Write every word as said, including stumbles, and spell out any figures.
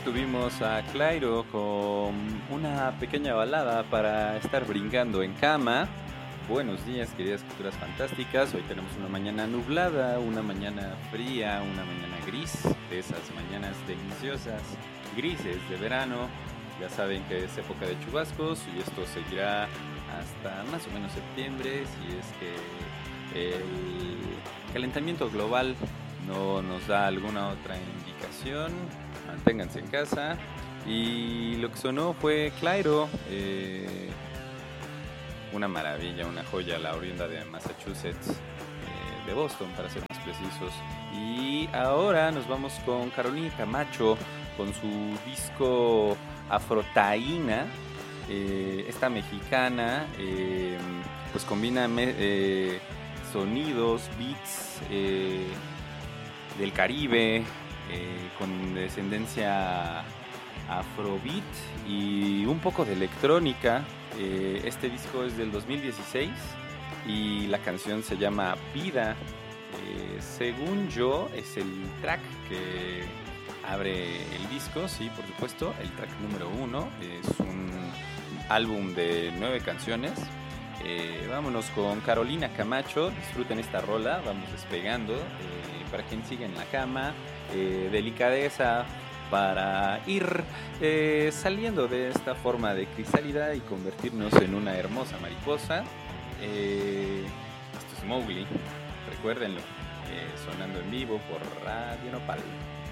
tuvimos a Clairo con una pequeña balada para estar brincando en cama. Buenos días, queridas criaturas fantásticas. Hoy tenemos una mañana nublada, una mañana fría, una mañana gris, de esas mañanas deliciosas, grises de verano. Ya saben que es época de chubascos y esto seguirá hasta más o menos septiembre, si es que el calentamiento global no nos da alguna otra indicación. Manténganse en casa. Y lo que sonó fue Clairo, eh, una maravilla, una joya, la oriunda de Massachusetts, eh, de Boston para ser más precisos. Y ahora nos vamos con Carolina Camacho con su disco Afrotaína. Eh, esta mexicana eh, pues combina me, eh, sonidos, beats eh, del Caribe eh, con descendencia afrobeat y un poco de electrónica. Eh, este disco es del dos mil dieciséis y la canción se llama Vida. Eh, según yo es el track que abre el disco, sí, por supuesto, el track número uno. Es un álbum de nueve canciones. Eh, vámonos con Carolina Camacho, disfruten esta rola, vamos despegando. Eh, para quien sigue en la cama, eh, delicadeza para ir eh, saliendo de esta forma de crisálida y convertirnos en una hermosa mariposa. Eh, esto es Mowgli, recuérdenlo, eh, sonando en vivo por Radio Nopal.